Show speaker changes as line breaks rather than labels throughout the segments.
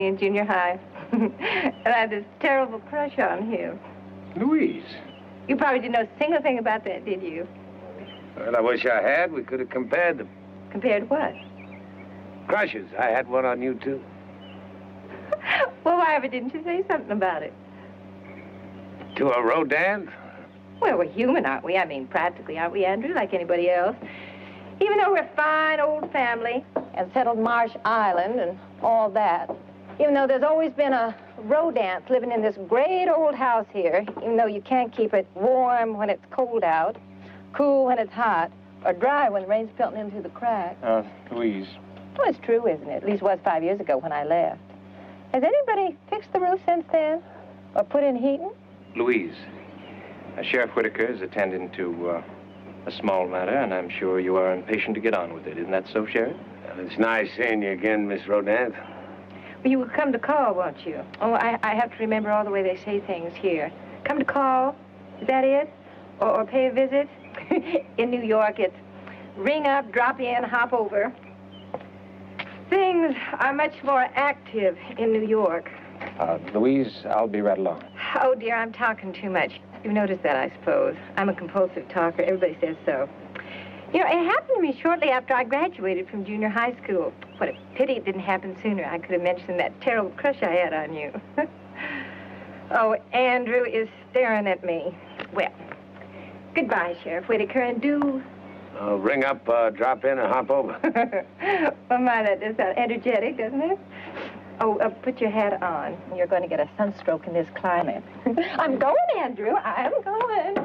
in junior high. And I had this terrible crush on him.
Louise.
You probably didn't know a single thing about that, did you?
Well, I wish I had. We could have compared them.
Compared what?
Crushes. I had one on you, too.
Well, why ever didn't you say something about it?
To a Rodin?
Well, we're human, aren't we? I mean, practically, aren't we, Andrew, like anybody else? Even though we're a fine old family and settled Marsh Island and all that, even though there's always been a rodance living in this great old house here, even though you can't keep it warm when it's cold out, cool when it's hot, or dry when the rain's pelting into the cracks.
Louise.
Well, it's true, isn't it? At least it was 5 years ago when I left. Has anybody fixed the roof since then? Or put in heating?
Louise, Sheriff Whitaker is attending to a small matter, and I'm sure you are impatient to get on with it. Isn't that so, Sheriff?
Well, it's nice seeing you again, Miss Rodin.
Well, you will come to call, won't you? Oh, I have to remember all the way they say things here. Come to call, is that it? Or pay a visit? In New York, it's ring up, drop in, hop over. Things are much more active in New York.
Louise, I'll be right along.
Oh, dear, I'm talking too much. You've noticed that, I suppose. I'm a compulsive talker. Everybody says so. You know, it happened to me shortly after I graduated from junior high school. What a pity it didn't happen sooner. I could have mentioned that terrible crush I had on you. Oh, Andrew is staring at me. Well, goodbye, Sheriff Whitaker, and do...
Ring up, drop in, or hop over.
Well, my, that does sound energetic, doesn't it? Oh, put your hat on. You're going to get a sunstroke in this climate. I'm going, Andrew. I'm going.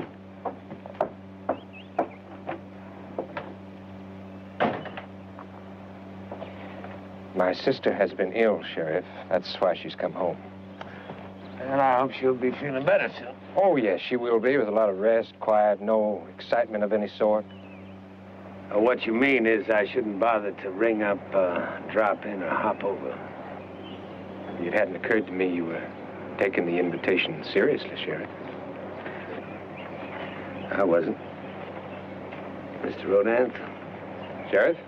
My sister has been ill, Sheriff. That's why she's come home.
And I hope she'll be feeling better soon.
Oh, yes, she will be, with a lot of rest, quiet, no excitement of any sort.
What you mean is I shouldn't bother to ring up, drop in, or hop over.
It hadn't occurred to me you were taking the invitation seriously, Sheriff.
I wasn't. Mr. Rodin?
Sheriff?